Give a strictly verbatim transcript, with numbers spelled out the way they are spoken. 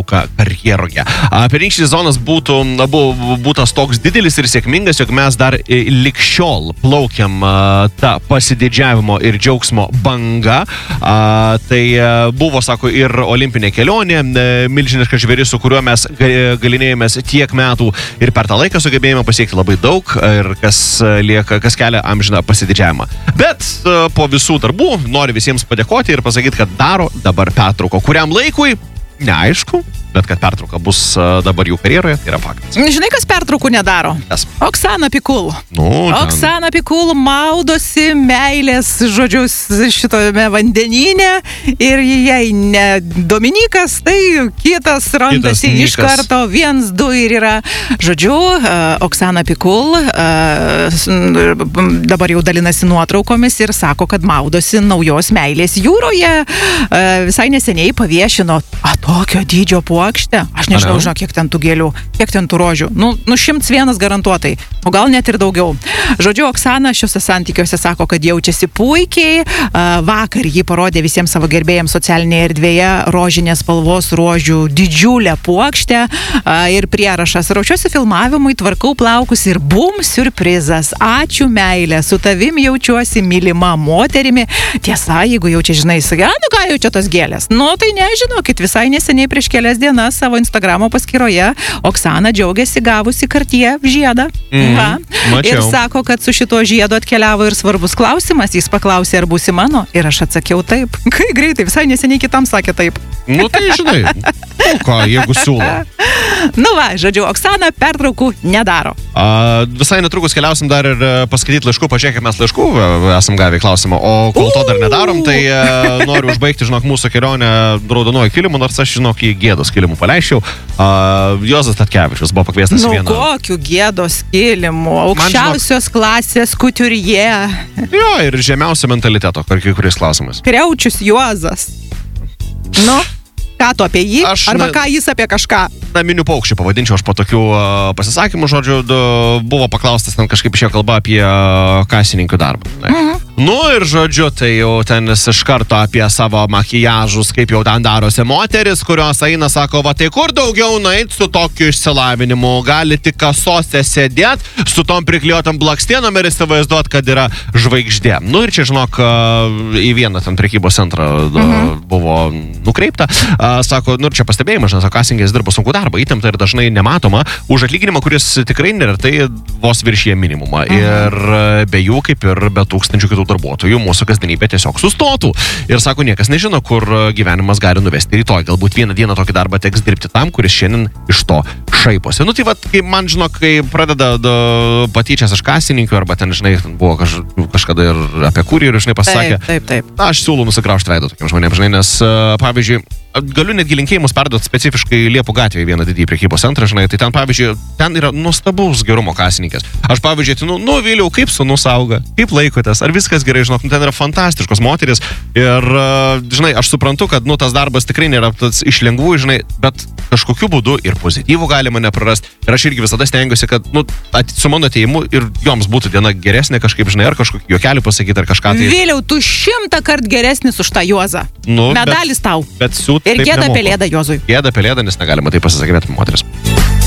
pertrauką karjeroje. Pernykštis sezonas būtų, buvo, būtas toks didelis ir sėkmingas, jog mes dar lik šiol plaukiam tą pasididžiavimo ir džiaugsmo banga. Tai buvo, sako, ir olimpinė kelionė, milžiniškas žvėris, su kuriuo mes galinėjomės tiek metų ir per tą laiką sugebėjome pasiekti labai daug ir kas lieka, kas kelia amžiną pasididžiavimą. Bet po visų darbų noriu visiems padėkoti ir pasakyti, kad daro dabar pertrauko. Kuriam laikui? Neaišku, bet kad pertrauka bus dabar jų karjeroje, tai yra faktas. Žinai, kas pertraukų nedaro? Kas? Oksana Pikul. Nu, Oksana Pikul maudosi meilės, žodžiu, šitome vandenyne ir jei ne Dominikas, tai kitas randasi kitas iš karto, viens, du ir yra. Žodžiu, Oksana Pikul dabar jau dalinasi nuotraukomis ir sako, kad maudosi naujos meilės jūroje. Visai neseniai paviešino tokio dydžio puokštę. Aš nežinau, žinau, kiek ten tų gėlių, kiek ten tų rožių. Nu, nu šimtas vienas garantuotai, o gal net ir daugiau. Žodžiu, Oksana šiuose santykiuose sako, kad jaučiasi puikiai. Vakar ji parodė visiems savo gerbėjams socialinėje erdvėje rožinės spalvos rožių didžiulę puokštę ir prierašas. Ruošiuosi filmavimui, tvarkau plaukus ir bum, siurprizas. Ačiū meilė, su tavim jaučiuosi mylima moterimi. Tiesa, jeigu jau čia žinai, sakai, nu ką jau čia tos gėlės? Nu, tai nežinokit, visai neseniai prieš kelias dienas savo Instagramo paskyroje Oksana džiaugiasi gavusi Cartier žiedą. Mm, ir sako, kad su šito žiedu atkeliavo ir svarbus klausimas. Jis paklausė, ar būsi mano, ir aš atsakiau taip. Kai greitai, visai neseniai kitam sakė taip. Nu tai žinai, nu ką, jeigu siūlo. Nu va, žodžiu, Oksana pertraukų nedaro. A, visai netrukus keliausim dar ir paskaityti laiškų, pažiūrėkime mes laiškų, esam gavę klausimą, o kol to dar nedarom, tai uh, noriu užbaigti, žinok, mūsų kelionę raudonuoju kilimu, nors aš, žinok, į gėdos kilimų paleiščiau. Uh, Juozas Tatkevičius buvo pakviestas nu, į vieną. Nu, kokiu gėdos kilimu? Aukščiausios žinok, klasės kuturje. Jo, ir žemiausio mentaliteto, kai kuriais klausimais. Kriaučius Juozas. Nu, ką tu apie jį? Aš arba na, ką jis apie kažką? Naminių paukščių pavadinčiau aš po tokių uh, pasisakymų, žodžiu, du, buvo paklaustas ten kažkaip išėjo kalba apie uh, kasininkų darbą. Mhm. Nu ir žodžiu, tai jau ten iš karto apie savo makijažus, kaip jau ten darosi moteris, kurios eina, sako, va tai kur daugiau nueit su tokiu išsilavinimu, gali tik kasose sėdėt, su tom priklijuotam blakstienom ir įsivaizduot, kad yra žvaigždė. Nu ir čia, žinok, į vieną ten prekybos centrą mhm. buvo nukreipta. Sako, nu ir čia pastebėjimas, žinai, kasininkės dirba sunku darbą, įtempta ir dažnai nematoma, už atlyginimą, kuris tikrai neretai vos viršyje minimumą. Mhm. Ir be jų, kaip ir be tūkstančių kitų darbuotojų, mūsų kasdienybė tiesiog sustotų. Ir sako, niekas nežino, kur gyvenimas gali nuvesti rytoj. Galbūt vieną dieną tokį darbą teks dirbti tam, kuris šiandien iš to šaiposi. Nu tai va, kai man žino, kai pradeda da, patyčias iš kasininkų, arba ten, žinai, buvo kaž, kažkada ir apie kurjerį, žinai, pasakė. Taip, taip, taip. Aš siūlau nusigraužti veidą tokiam žmonėm, žinai, nes, pavyzdžiui, galiu netgi linkėjimus perduoti specifiškai Liepų gatvėje vieną didįjį prekybos centrą, žinai, tai ten, pavyzdžiui, ten yra nuostabus gerumo kasininkės. Aš, pavyzdžiui, nu, nu Viliau, kaip sūnus auga, kaip laikotės, ar viskas gerai, žinok, ten yra fantastiškos moteris ir, žinai, aš suprantu, kad, nu, tas darbas tikrai nėra tas iš lengvų, žinai, bet kažkokiu būdu ir pozityvų galima neprarasti. Ir aš irgi visada stengiuosi, kad, nu, su mano atėjimu ir joms būtų diena geresnė kažkaip, žinai, ar kažkokį juokelį pasakyti, ar kažką tai. Viliau, tu šimtą kart geresnis už tą Juozą. Nu, medalis bet, tau. Bet siūt, ir gėda pelėda Juozui. Gėda pelėda, nes negalima taip pasisakyti apie moteris.